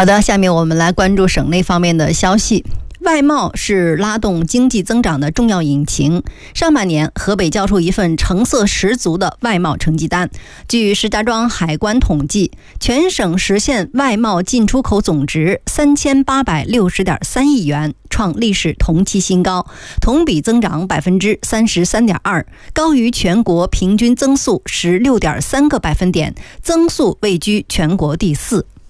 好的，下面我们来关注省内方面的消息。外贸是拉动经济增长的重要引擎。上半年，河北交出一份成色十足的外贸成绩单。据石家庄海关统计，全省实现外贸进出口总值3860.3亿元，创历史同期新高，同比增长33.2%，高于全国平均增速16.3个百分点，增速位居全国第4。